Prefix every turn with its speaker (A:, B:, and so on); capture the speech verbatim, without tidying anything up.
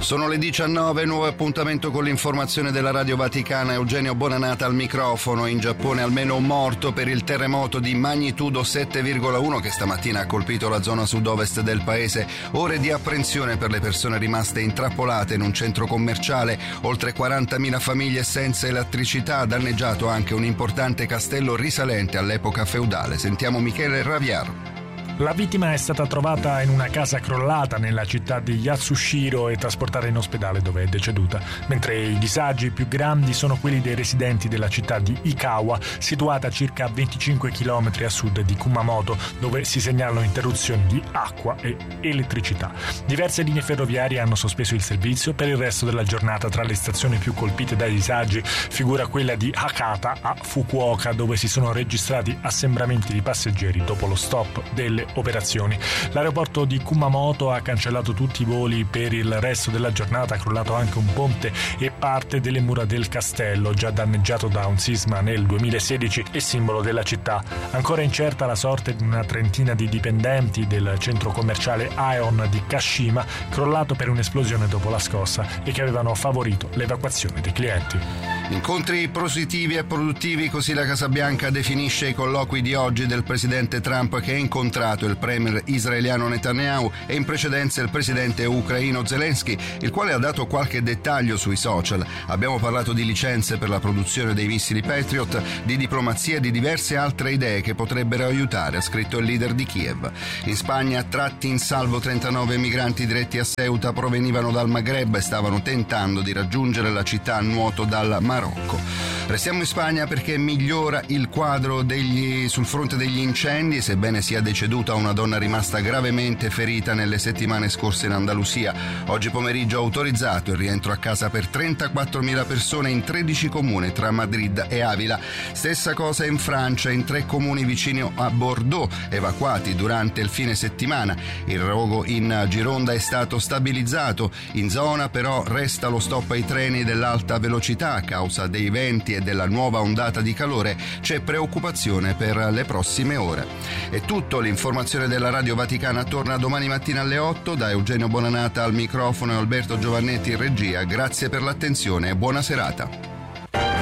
A: Sono le diciannove, nuovo appuntamento con l'informazione della Radio Vaticana. Eugenio Bonanata al microfono. In Giappone almeno un morto per il terremoto di magnitudo sette virgola uno che stamattina ha colpito la zona sud-ovest del paese. Ore di apprensione per le persone rimaste intrappolate in un centro commerciale. Oltre quarantamila famiglie senza elettricità. Danneggiato anche un importante castello risalente all'epoca feudale. Sentiamo Michele Raviaro.
B: La vittima è stata trovata in una casa crollata nella città di Yatsushiro e trasportata in ospedale dove è deceduta, mentre i disagi più grandi sono quelli dei residenti della città di Ikawa, situata a circa venticinque chilometri a sud di Kumamoto, dove si segnalano interruzioni di acqua e elettricità. Diverse linee ferroviarie hanno sospeso il servizio. Per il resto della giornata tra le stazioni più colpite dai disagi figura quella di Hakata a Fukuoka, dove si sono registrati assembramenti di passeggeri dopo lo stop delle operazioni. L'aeroporto di Kumamoto ha cancellato tutti i voli per il resto della giornata, ha crollato anche un ponte e parte delle mura del castello, già danneggiato da un sisma nel duemilasedici e simbolo della città. Ancora incerta la sorte di una trentina di dipendenti del centro commerciale Aeon di Kashima, crollato per un'esplosione dopo la scossa e che avevano favorito l'evacuazione dei clienti.
A: Incontri positivi e produttivi, così la Casa Bianca definisce i colloqui di oggi del presidente Trump, che ha incontrato il premier israeliano Netanyahu e in precedenza il presidente ucraino Zelensky, il quale ha dato qualche dettaglio sui social. Abbiamo parlato di licenze per la produzione dei missili Patriot, di diplomazia e di diverse altre idee che potrebbero aiutare, ha scritto il leader di Kiev. In Spagna, tratti in salvo trentanove migranti diretti a Ceuta, provenivano dal Maghreb e stavano tentando di raggiungere la città a nuoto dal Marocco. Restiamo in Spagna perché migliora il quadro degli, sul fronte degli incendi, sebbene sia deceduta una donna rimasta gravemente ferita nelle settimane scorse in Andalusia. Oggi pomeriggio ha autorizzato il rientro a casa per trentaquattromila persone in tredici comuni tra Madrid e Avila. Stessa cosa in Francia, in tre comuni vicino a Bordeaux, evacuati durante il fine settimana. Il rogo in Gironda è stato stabilizzato. In zona però resta lo stop ai treni dell'alta velocità a causa dei venti e della nuova ondata di calore. C'è preoccupazione per le prossime ore. È tutto. L'informazione della Radio Vaticana torna domani mattina alle otto. Da Eugenio Bonanata al microfono e Alberto Giovannetti in regia. Grazie per l'attenzione e buona serata.